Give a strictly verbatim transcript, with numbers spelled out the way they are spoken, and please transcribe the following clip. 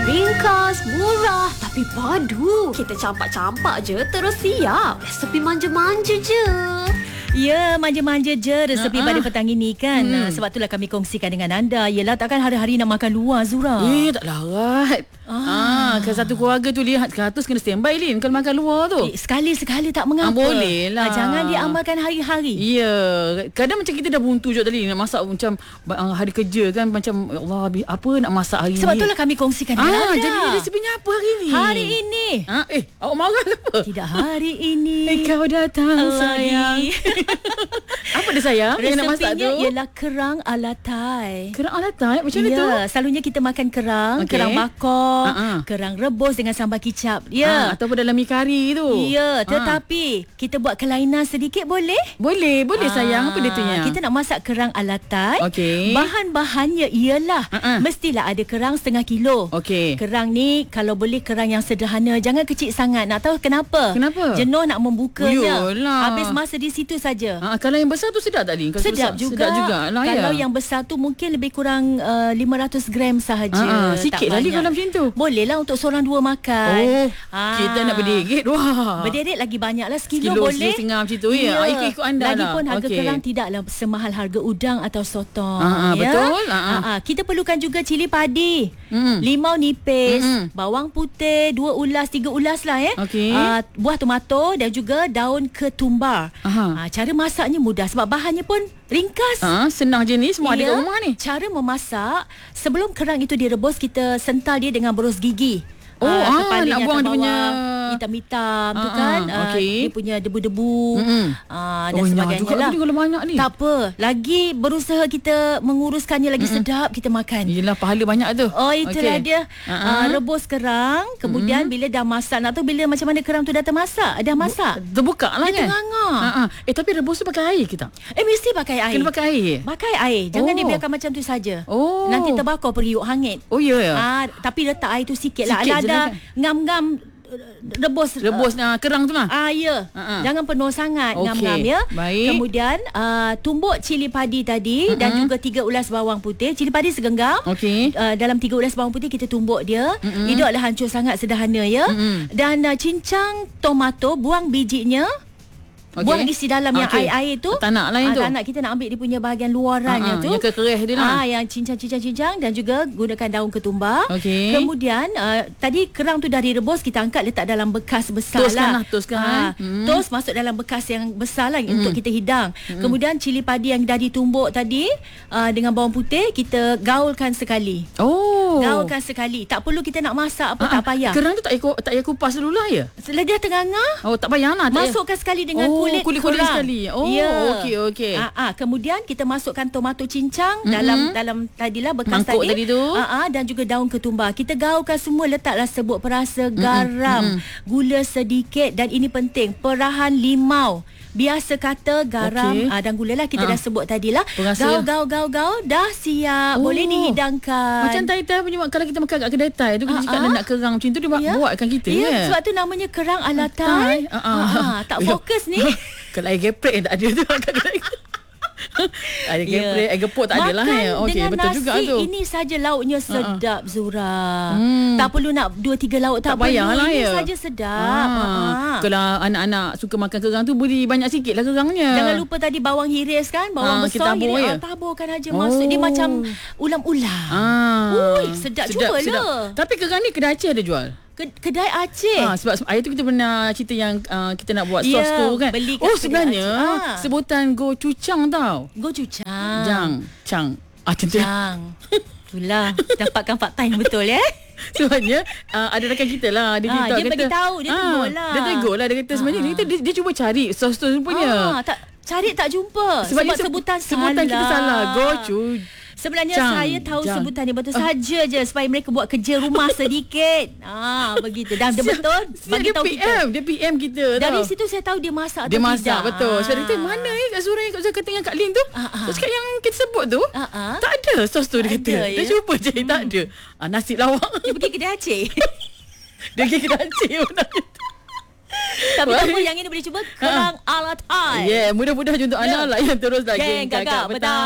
Ringkas, murah tapi padu. Kita campak-campak je terus siap. Resepi manja-manja je. Ya, manja-manja je resepi uh-uh. pada petang ini kan. Hmm. Sebab itulah kami kongsikan dengan anda. Yelah, takkan hari-hari nak makan luar, Zura? Eh, tak larat. Ah, kan satu keluarga tu lihat seratus kena standby Lin kalau makan luar tu. Eh, sekali-sekali tak mengapa. Ah, boleh lah. Ah, jangan diamalkan hari-hari. Ya, kadang macam kita dah buntu je tadi nak masak macam uh, hari kerja kan, macam Allah apa nak masak hari Sebab ni. itulah kami kongsikan dengan ah, anda. Jadi resepinya apa hari ni? Hari ini. Ah, eh, awak marah ke apa? Tidak, hari ini. Eh, kau datang lagi. sayang. Apa dia sayang yang nak masak tu? Resepinya ialah kerang ala Thai. Kerang ala Thai? Macam mana ya, tu? Selalunya kita makan kerang, okay. kerang bakar, uh-uh. kerang rebus dengan sambal kicap. Ya. Ah, ataupun dalam mi kari tu. Ya, tetapi ah. kita buat kelainan sedikit boleh? Boleh, boleh ah. sayang. Apa dia tu nya? Kita nak masak kerang ala Thai. Okey. Bahan-bahannya ialah uh-uh. mestilah ada kerang setengah kilo. Okey. Kerang ni kalau boleh kerang yang sederhana, jangan kecil sangat. Nak tahu kenapa? Kenapa? Jenuh nak membukanya. Yolah. Habis masa di situ saja. Ah, kalau yang besar tu sedap tak, Lin? Sedap juga. Sedap juga lah, kalau ya. yang besar tu mungkin lebih kurang uh, lima ratus gram sahaja. Ah, sikit lah kalau macam tu. Boleh lah untuk seorang dua makan. Oh, ah. kita nak berderet. Wah. Berderet lagi banyak lah. Sekilo, Sekilo, boleh. Sekilo setengah macam tu. Ya. ya. Ikut-ikut anda lah. Lagipun harga okay. kerang tidaklah semahal harga udang atau sotong. Ah, ah, ya? Betul. Ah, ah. Ah, ah. Kita perlukan juga cili padi. Mm. Limau nipis. Mm-mm. Bawang putih. Dua ulas, tiga ulas lah. Eh. Okay. Ah, buah tomato dan juga daun ketumbar. Ah, cara masaknya mudah sebab bahannya pun ringkas. Ah, senang je ni. Semua ya, ada kat rumah ni. Cara memasak, sebelum kerang itu direbus, kita sental dia dengan berus gigi. Oh, uh, ah, nak buang dia punya hitam-hitam uh, tu kan. uh, Uh, okay. dia punya debu-debu mm-hmm. uh, dan oh, sebagainya lah. Kalau banyak ni. Tak apa. Lagi berusaha kita menguruskannya lagi mm-hmm. sedap kita makan. Yelah, pahala banyak tu. Oh, itulah okay. dia. Uh-huh. Uh, rebus kerang. Kemudian mm-hmm. bila dah masak, nak tahu bila macam mana kerang tu dah termasak? Dah masak. Terbuka lah dia kan? Dia tengah. Uh-huh. Eh, tapi rebus tu pakai air ke tak? Eh, mesti pakai air. Kena pakai air? Pakai air. Jangan oh. dibiarkan macam tu saja. Oh. Nanti terbakar periuk hangit. Oh, ya. Yeah. Ah, tapi letak air tu sikit lah. Sikit ada lah kan? ngam-ngam rebus rebus uh, kerang tu lah. Ah ya. Uh-huh. Jangan penuh sangat okay. ngam-ngam ya. Baik. Kemudian uh, tumbuk cili padi tadi uh-huh. dan juga tiga ulas bawang putih. Cili padi segenggam. Okey. Uh, dalam tiga ulas bawang putih kita tumbuk dia. Uh-huh. Ini adalah hancur sangat sederhana ya. Uh-huh. Dan uh, cincang tomato, buang bijinya. Okay. Buang isi dalam yang okay. air-air tu. Tak nak lah yang ah, tu. Tak nak, kita nak ambil dia punya bahagian luarannya uh-huh. tu. Yang kekereh dia lah. Ah, yang cincang-cincang-cincang dan juga gunakan daun ketumbar. Okay. Kemudian uh, tadi kerang tu dah direbus, kita angkat letak dalam bekas besar toskan lah. lah. Toskan ah, hmm. Tos masuk dalam bekas yang besar lah hmm. untuk kita hidang. Hmm. Kemudian cili padi yang dah ditumbuk tadi uh, dengan bawang putih kita gaulkan sekali. Oh. Gaulkan sekali. Tak perlu kita nak masak apa, ah, tak payah. Kerang tu tak payah tak payah kupas dulu lah ya? Setelah dia tengah. Oh, tak payah lah. Masukkan sekali dengan oh, kulit kulit-kulit kerang. Sekali. Oh, ya. okey okey. Ah, ah, kemudian kita masukkan tomato cincang mm-hmm. dalam dalam tadilah bekas mangkuk tadi. tadi tu. Ah, ah, dan juga daun ketumbar. Kita gaulkan semua, letaklah serbuk perasa, garam, mm-hmm. gula sedikit dan ini penting, perahan limau. Biasa kata garam okay. ah, dan gula lah kita ah. dah sebut tadilah. Gaul gaul gaul gaul dah siap. Oh. Boleh dihidangkan. Macam Thai-Thai punya kalau kita makan kat kedai Thai tu kita ah, cakap ah. nak kerang macam tu dia yeah. buatkan kita ya. Yeah. Yeah. Sebab tu namanya kerang ala Thai. Ah, ah. Ah, tak fokus ni. Kalau air geprek yang tak ada tu kat kedai. Air geprek, air gepuk tak ada lah ya. Okey, betul nasi, juga tu. ini saja lauknya sedap uh-uh. Zura. Hmm. Tak perlu nak dua tiga lauk, tak, tak perlu. Lah, ini ya. saja sedap. Ah. Ah. Kalau anak-anak suka makan kerang tu beri banyak sikit lah kerangnya. Jangan lupa tadi bawang hiris kan, bawang ah, besar tabur hiris. ya? Ah, taburkan aja oh. masuk. Dia macam ulam-ulam. Ah. Ui, sedap, sedap cubalah. Tapi kerang ni kedai Aceh ada jual? Kedai Aceh. Ha, sebab hari tu kita pernah cerita yang uh, kita nak buat sos yeah, tu kan. Oh sebenarnya ha. sebutan go cucang tau. Go cucang. Jang, cang. Ah tentu. Jang. Itulah dapatkan fakta yang betul ya. Sebenarnya uh, ada rakan kita lah dia, ha, dia kata, bagi tahu dia tegur lah. Dia tegur lah dia kata sebenarnya ha. dia, dia, dia cuba cari sos tu rupanya. Ha, tak cari tak jumpa. Sebab, sebab sebutan sebutan salah. kita salah. Go cucang. Sebenarnya Cang, saya tahu jang. sebutan dia betul uh. saja je supaya mereka buat kerja rumah sedikit. Ah, begitu. Dan dia betul bagi tahu kita. Dia P M kita. Dari tahu. situ saya tahu dia masak dia atau masak, tidak. Dia masak betul. Saya kata mana eh kat Surah yang Kak dengan Kak Lin tu? Uh, uh. Terus kat yang kita sebut tu, uh, uh. tak ada sos tu dia kata. Ada, dia ya? cuba je hmm. tak ada. Ah, nasi lawak. Dia pergi kedai Aceh. Dia pergi kedai Aceh pun. Tapi tak apa, yang ini boleh cuba kerang ala Thai. Yeah, mudah-mudahan untuk yeah. anda lah yang terus lagi Geng, gagak, petang.